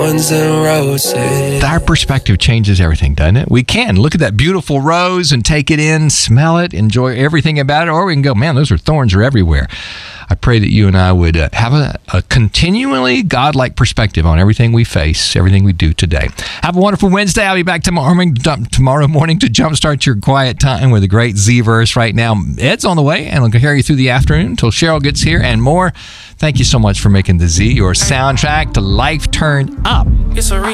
Our perspective changes everything, doesn't it? We can look at that beautiful rose and take it in, smell it, enjoy everything about it, or we can go, man, those thorns are everywhere. I pray that you and I would have a continually godlike perspective on everything we face, everything we do today. Have a wonderful Wednesday. I'll be back tomorrow morning to jumpstart your quiet time with a great Z-verse. Right now, Ed's on the way, and we'll carry you through the afternoon until Cheryl gets here and more. Thank you so much for making the Z your soundtrack to life turned up.